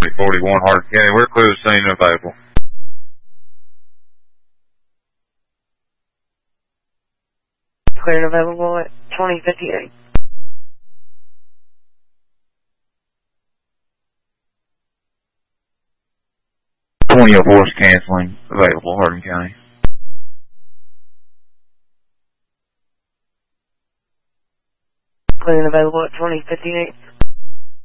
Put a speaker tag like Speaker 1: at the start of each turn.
Speaker 1: 41 Hardin County. We're clear to scene and available.
Speaker 2: Clear and available at 2058.
Speaker 1: 2004 is canceling. Available, Hardin County.
Speaker 2: Clear and available at 2058.